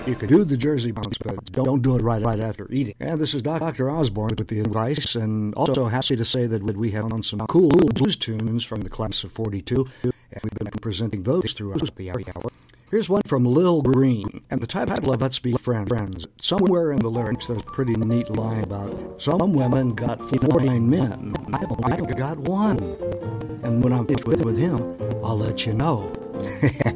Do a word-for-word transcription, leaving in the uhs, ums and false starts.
You can do the Jersey bounce, but don't do it right right after eating. And this is Doctor Osborne with the advice, and also happy to say that we have on some cool blues tunes from the class of forty-two, and we've been presenting those throughout the hour. Here's one from Lil Green, and the title of Let's Be Friends. Somewhere in the lyrics, there's a pretty neat line about some women got forty-nine men. I only got one. And when I'm with, with him, I'll let you know.